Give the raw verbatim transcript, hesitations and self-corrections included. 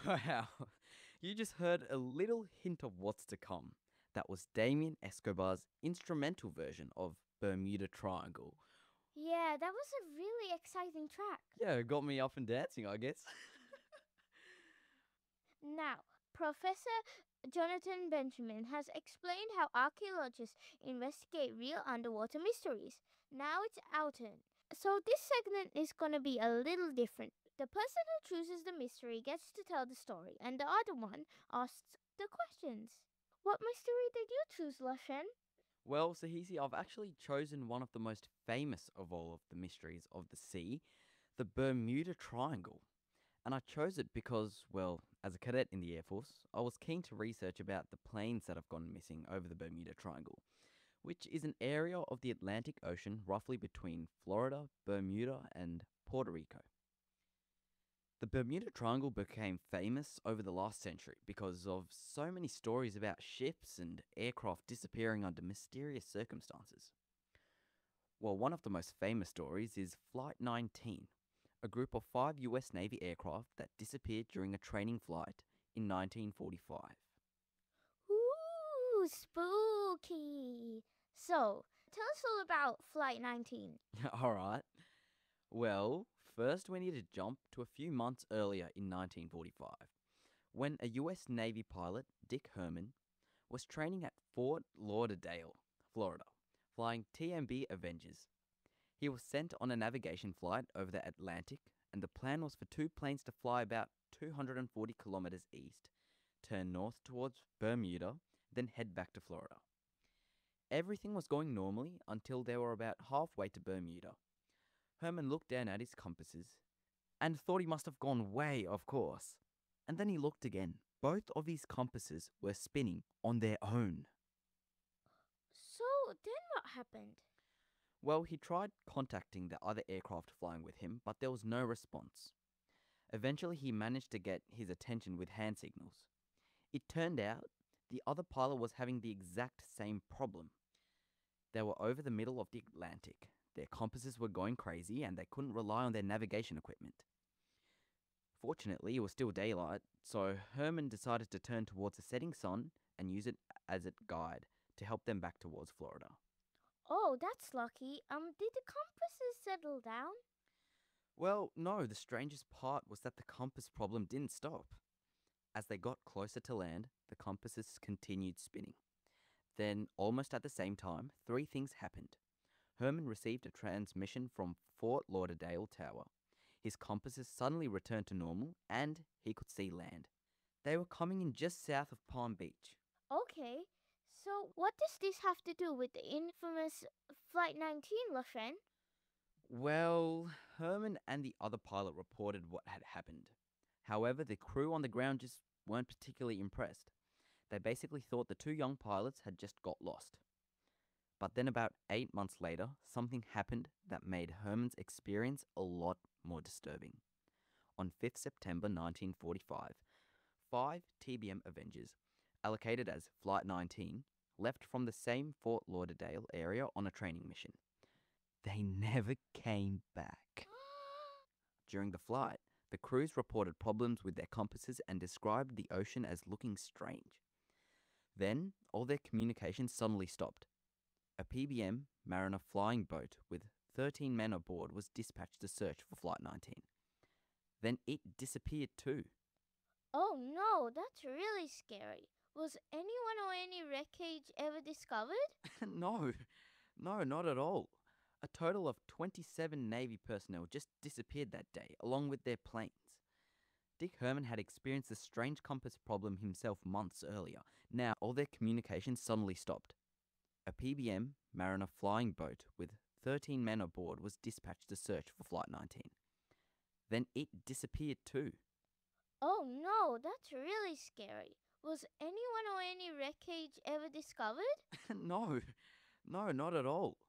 Wow, you just heard a little hint of what's to come. That was Damien Escobar's instrumental version of Bermuda Triangle. Yeah, that was a really exciting track. Yeah, it got me up and dancing, I guess. Now, Professor Jonathan Benjamin has explained how archaeologists investigate real underwater mysteries. Now it's our turn. So, this segment is gonna be a little different. The person who chooses the mystery gets to tell the story, and the other one asks the questions. What mystery did you choose, Lashen? Well, Sahisi, I've actually chosen one of the most famous of all of the mysteries of the sea, the Bermuda Triangle. And I chose it because, well, as a cadet in the Air Force, I was keen to research about the planes that have gone missing over the Bermuda Triangle, which is an area of the Atlantic Ocean roughly between Florida, Bermuda, and Puerto Rico. The Bermuda Triangle became famous over the last century because of so many stories about ships and aircraft disappearing under mysterious circumstances. Well, one of the most famous stories is Flight nineteen, a group of five U S Navy aircraft that disappeared during a training flight in nineteen forty-five. Ooh, spooky. So, tell us all about Flight nineteen. Alright, well, first we need to jump to a few months earlier in nineteen forty-five, when a U S Navy pilot, Dick Herman, was training at Fort Lauderdale, Florida, flying T M B Avengers. He was sent on a navigation flight over the Atlantic, and the plan was for two planes to fly about two hundred forty kilometers east, turn north towards Bermuda, then head back to Florida. Everything was going normally until they were about halfway to Bermuda. Herman looked down at his compasses and thought he must have gone way off course. And then he looked again. Both of his compasses were spinning on their own. So, then what happened? Well, he tried contacting the other aircraft flying with him, but there was no response. Eventually, he managed to get his attention with hand signals. It turned out the other pilot was having the exact same problem. They were over the middle of the Atlantic. Their compasses were going crazy and they couldn't rely on their navigation equipment. Fortunately, it was still daylight, so Herman decided to turn towards the setting sun and use it as a guide to help them back towards Florida. Oh, that's lucky. Um, did the compasses settle down? Well, no, the strangest part was that the compass problem didn't stop. As they got closer to land, the compasses continued spinning. Then, almost at the same time, three things happened. Herman received a transmission from Fort Lauderdale Tower. His compasses suddenly returned to normal and he could see land. They were coming in just south of Palm Beach. Okay. So, what does this have to do with the infamous Flight nineteen, Lashen? Well, Herman and the other pilot reported what had happened. However, the crew on the ground just weren't particularly impressed. They basically thought the two young pilots had just got lost. But then, about eight months later, something happened that made Herman's experience a lot more disturbing. On fifth September nineteen forty-five, five T B M Avengers, allocated as Flight nineteen, left from the same Fort Lauderdale area on a training mission. They never came back. During the flight, the crews reported problems with their compasses and described the ocean as looking strange. Then, all their communication suddenly stopped. A P B M Mariner flying boat with thirteen men aboard was dispatched to search for Flight nineteen. Then it disappeared too. Oh no, that's really scary. Was anyone or any wreckage ever discovered? No, no, not at all. A total of twenty-seven Navy personnel just disappeared that day, along with their planes. Dick Herman had experienced the strange compass problem himself months earlier. Now, all their communication suddenly stopped. A P B M Mariner flying boat with thirteen men aboard was dispatched to search for Flight nineteen. Then it disappeared too. Oh no, that's really scary. Was anyone or any wreckage ever discovered? No, no, not at all.